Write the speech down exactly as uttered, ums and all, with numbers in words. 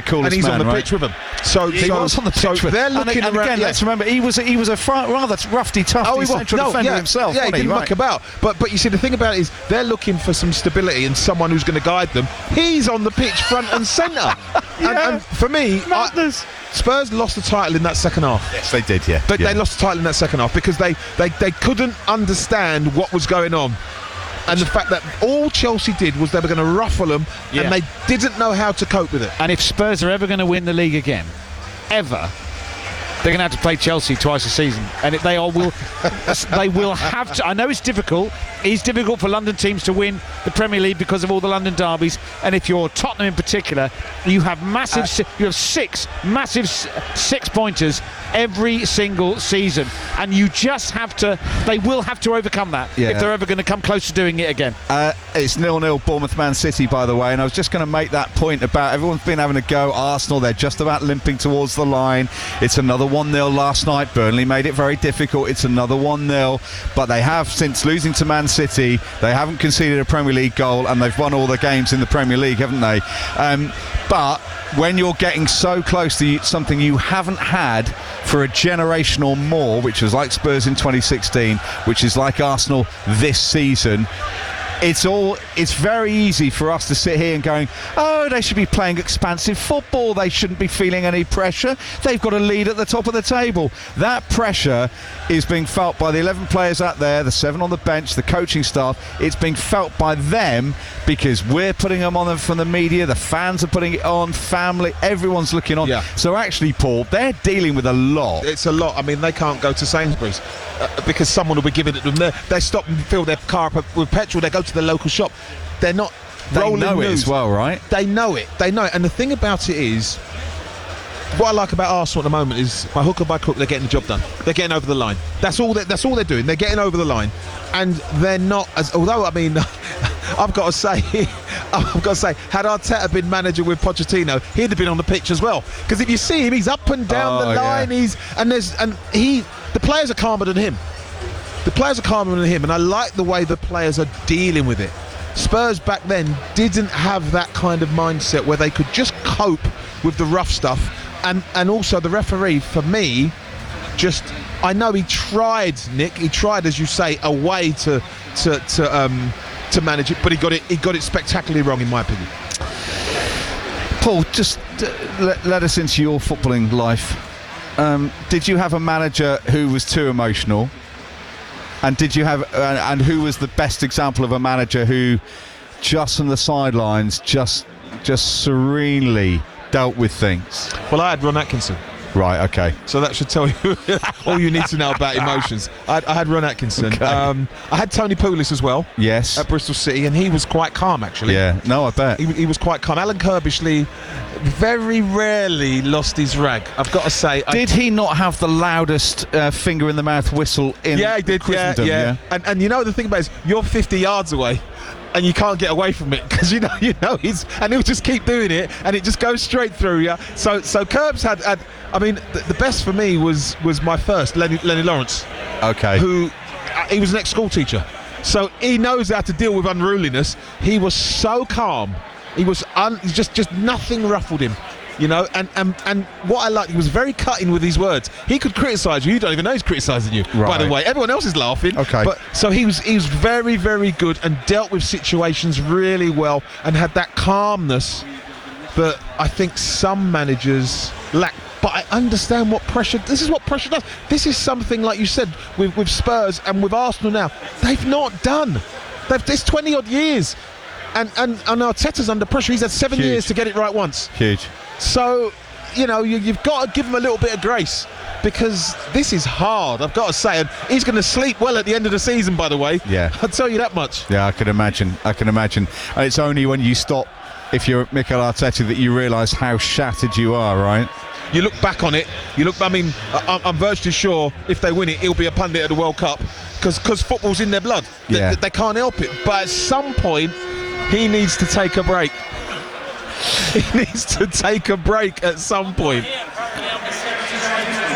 coolest and he's man, on the right? pitch with them. So He so, was on the pitch so with they're and, looking and around. again, yeah. let's remember, he was a, he was a fr- rather roughy, tough Oh, he was central no, defender yeah, himself. Yeah, he wasn't didn't he? muck Right. about. But but you see, the thing about it is they're looking for some stability and someone who's going to guide them. He's on the pitch, front and centre. Yeah. and, and for me, I, Spurs lost the title in that second half. Yes, they did. Yeah, But yeah. they lost the title in that second half because they, they, they couldn't understand what was going on. And the fact that all Chelsea did was they were going to ruffle them, Yeah. and they didn't know how to cope with it. And if Spurs are ever going to win the league again, ever, they're going to have to play Chelsea twice a season, and it, they all will. They will have to. I know it's difficult. It's difficult for London teams to win the Premier League because of all the London derbies. And if you're Tottenham in particular, you have massive. Uh, si- you have six massive s- six pointers every single season, and you just have to. They will have to overcome that Yeah. if they're ever going to come close to doing it again. Uh, it's nil nil Bournemouth Man City, by the way, and I was just going to make that point about everyone's been having a go. Arsenal, they're just about limping towards the line. It's another one nil last night. Burnley made it very difficult. It's another one nil, but they have, since losing to Man City, they haven't conceded a Premier League goal, and they've won all the games in the Premier League, haven't they? Um, but when you're getting so close to something you haven't had for a generation or more, which was like Spurs in twenty sixteen, which is like Arsenal this season, it's all it's very easy for us to sit here and going, oh, they should be playing expansive football, they shouldn't be feeling any pressure, they've got a lead at the top of the table. That pressure is being felt by the eleven players out there, the seven on the bench, the coaching staff. It's being felt by them because we're putting them on them from the media, the fans are putting it on, family, everyone's looking on. Yeah. So actually, Paul, they're dealing with a lot. It's a lot. I mean, they can't go to Sainsbury's uh, because someone will be giving it to them there. They stop and fill their car up with petrol. They go to the local shop. They're not They rolling know it news. as well, right? They know it. They know it. And the thing about it is, what I like about Arsenal at the moment is, by hook or by crook, they're getting the job done. They're getting over the line. That's all. They, that's all they're doing. They're getting over the line, and they're not as. Although I mean, I've got to say, I've got to say, had Arteta been manager with Pochettino, he'd have been on the pitch as well. Because if you see him, he's up and down Oh, the line. yeah. He's and there's and he. The players are calmer than him. The players are calmer than him, and I like the way the players are dealing with it. Spurs back then didn't have that kind of mindset where they could just cope with the rough stuff. And and also the referee, for me, just, I know he tried, Nick, he tried, as you say, a way to to to um to manage it, but he got it he got it spectacularly wrong, in my opinion. Paul, just uh, let, let us into your footballing life. Um, did you have a manager who was too emotional? And did you have, uh, and who was the best example of a manager who, just from the sidelines, just just serenely dealt with things? Well, I had Ron Atkinson. Right, okay. So that should tell you all you need to know about emotions. I, I had Ron Atkinson. Okay. Um, I had Tony Pulis as well Yes. at Bristol City, and he was quite calm, actually. Yeah, no, I bet. He, he was quite calm. Alan Kirbishley very rarely lost his rag, I've got to say. I- Did he not have the loudest uh, finger in the mouth whistle in Yeah, he did. Yeah, Christendom? yeah. And and you know the thing about it is, you're fifty yards away, and you can't get away from it because you know you know he's and he'll just keep doing it, and it just goes straight through you. So so Curbs had, had I mean the, the best for me was was my first Lenny, Lenny Lawrence, Okay. who uh, he was an ex-school teacher, so he knows how to deal with unruliness. He was so calm. He was un, just just nothing ruffled him. You know, and, and and what I liked, he was very cutting with his words. He could criticise you. You don't even know he's criticising you. By Right. the way, everyone else is laughing. Okay. But so he was he was very very good and dealt with situations really well and had that calmness that I think some managers lack. But I understand what pressure. This is what pressure does. This is something, like you said, with with Spurs and with Arsenal now, they've not done. They've it's twenty odd years, and and and Arteta's under pressure. He's had seven Huge. years to get it right once. Huge. So, you know, you, you've got to give him a little bit of grace because this is hard, I've got to say. And he's going to sleep well at the end of the season, by the way. Yeah. I'll tell you that much. Yeah, I can imagine. I can imagine. And it's only when you stop, if you're Mikel Arteta, that you realise how shattered you are, right? You look back on it, you look, I mean, I, I'm virtually sure if they win it, he'll be a pundit at the World Cup because football's in their blood. They, Yeah. they can't help it. But at some point, he needs to take a break. He needs to take a break at some point.